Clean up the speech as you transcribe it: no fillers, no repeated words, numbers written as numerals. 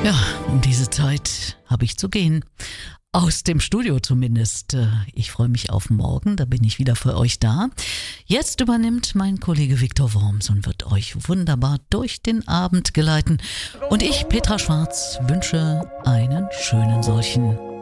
Ja, um diese Zeit habe ich zu gehen. Aus dem Studio zumindest. Ich freue mich auf morgen, da bin ich wieder für euch da. Jetzt übernimmt mein Kollege Viktor Worms und wird euch wunderbar durch den Abend geleiten. Und ich, Petra Schwarz, wünsche einen schönen solchen.